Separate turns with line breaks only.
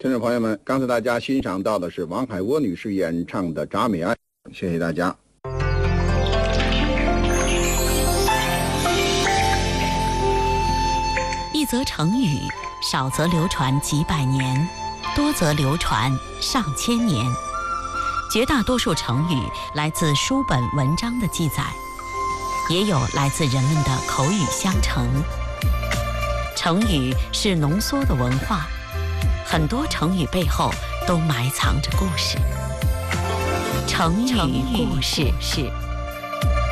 听众朋友们，刚才大家欣赏到的是王海波女士演唱的《铡美案》，谢谢大家。
一则成语，少则流传几百年，多则流传上千年。绝大多数成语来自书本文章的记载，也有来自人们的口语相承。成语是浓缩的文化，很多成语背后都埋藏着故事。成语故事。